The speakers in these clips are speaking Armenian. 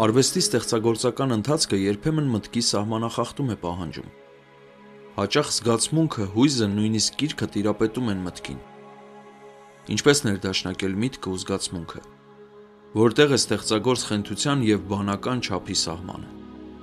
Արվեստի ստեղծագործական ընթացքը երբեմն մտքի սահմանախախտում է պահանջում։ Հաճախ զգացմունքը, հույզը, նույնիսկ գիրքը տիրապետում են մտքին։ Ինչպես ներդաշնակել միտքը ու զգացմունքը, որտեղ է ստեղծագործ խենթության և բանական չափի սահմանը։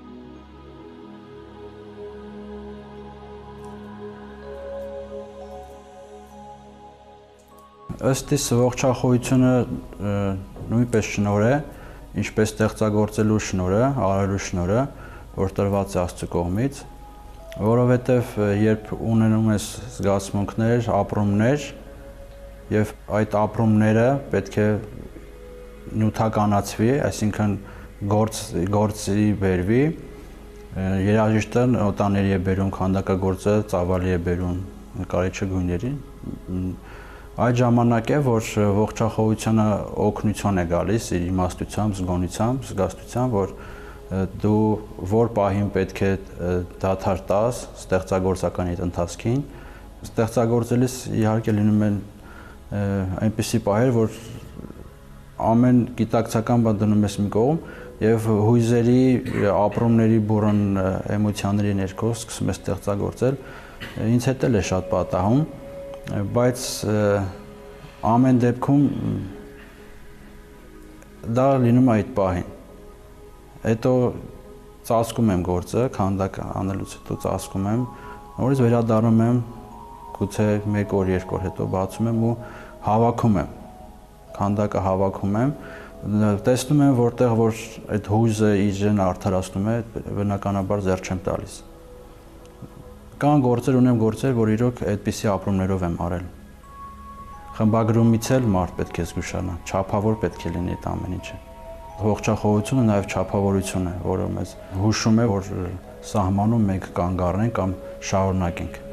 Ըստ իս ողջախոհությունը նույնպես շնորհ է, ինչպես ստեղծագործելու շնորհը, արարելու շնորհը, որ տրված է Աստծո կողմից, որովհետև երբ ունենում ես զգացմունքներ, ապրումներ, եւ այդ ապրումները պետք է նյութականացվի, այսինքն գործի բերվի, երաժիշտը նոտաների է բերում, քանդակագործը ծավալի է բերում նկարիչը գույների, այդ ժամանակ է, որ ողջախոհությունը օգնություն է գալիս իր իմաստությամբ, զգոնությամբ, զգաստությամբ, որ դու որ պահին պետք է դադար տաս ստեղծագործական այդ ընթացքին, ստեղծագործելիս իհարկե լինում են այնպիսի պահեր, որ ամեն գիտակցական բան դնում ես մի կողմ եւ հույզերի, ապրումների բուրըն էմոցիաների ներքո սկսում ես ստեղծագործել, ինձ հետ էլ է շատ պատահում, բայց ամեն դեպքում դա լինում է այդ պահին։ Հետո ծածկում եմ գործը, քանդակ անելուց հետո ծածկում եմ, նորից վերադառնում եմ, գուցե 1 օր, 2 օր հետո բացում եմ ու հավաքում եմ, քանդակը հավաքում եմ, տեսնում եմ որտեղ որ այդ հույզը իրեն արդարացնում է, բնականաբար ձեռ չեմ տալիս։ Կան ունեմ գործեր, որ իրոք այդպիսի ապրումներով եմ արել։ Խմբագրումից էլ մարդ պետք է զգուշանա, չափավոր պետք է լինի այդ ամեն ինչը։ Ողջախոհությունը նաև չափավորություն է, որը մեզ հուշում է, որ սահմանում մենք կանգ առնենք կամ շարունակենք։